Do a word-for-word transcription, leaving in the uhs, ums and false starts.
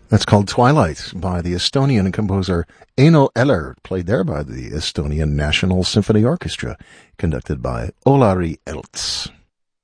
That's called Twilight by the Estonian composer Eino Eller, played there by the Estonian National Symphony Orchestra, conducted by Olari Elts.